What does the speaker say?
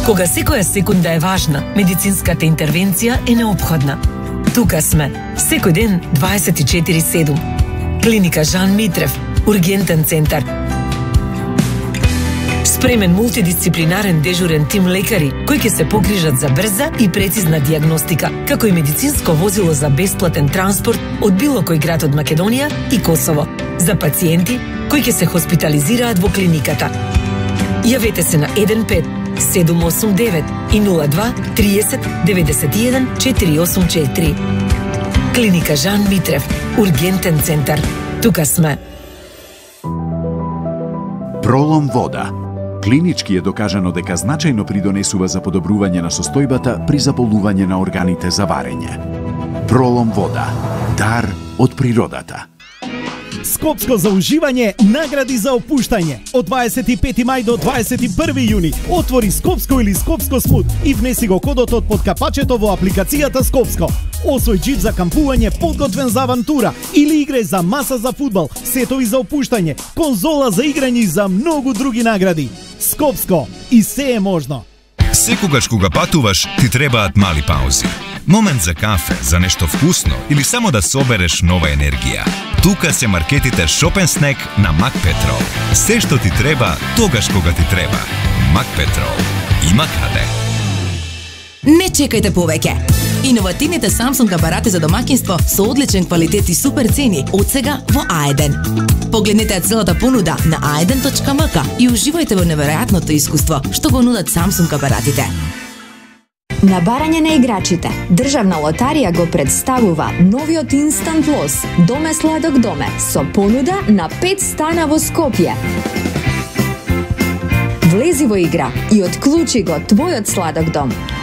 Кога секоја секунда е важна, медицинската интервенција е неопходна. Тука сме, секој ден 24/7. Клиника Жан Митрев, ургентен центар. Спремен мултидисциплинарен дежурен тим лекари кои ќе се погрижат за брза и прецизна дијагностика, како и медицинско возило за бесплатен транспорт од било кој град од Македонија и Косово, за пациенти кои ќе се хоспитализираат во клиниката. Јавете се на 15-789 и 02 30 91 484. Клиника Жан Митрев, ургентен центар. Тука сме. Пролом вода. Клинички е докажано дека значајно придонесува за подобрување на состојбата при заболување на органите за варење. Пролом вода. Дар од природата. Скопско за уживање, награди за опуштање. Од 25 мај до 21 јуни отвори Скопско или Скопско Смут и внеси го кодот под капачето во апликацијата Скопско. Освој џип за кампување, подготвен за авантура или игре за маса за фудбал, сетови за опуштање, конзола за играње и за многу други награди. Скопско, и се е можно. Секогаш кога патуваш, ти требаат мали паузи. Момент за кафе, за нешто вкусно или само да собереш нова енергија. Тука се маркетите Shop & Snack на Макпетрол. Се што ти треба, тогаш кога ти треба. Макпетрол. Има каде. Не чекајте повеќе. Иновативните Samsung апарати за домаќинство со одличен квалитет и супер цени од сега во Аеден. Погледнете целата понуда на aeden.mk и уживајте во неверојатното искуство што го нудат Samsung апаратите. На барање на играчите, Државна лотарија го представува новиот Instant Loss Доме сладок доме со понуда на 5 стана во Скопје. Влези во игра и отклучи го твојот сладок дом.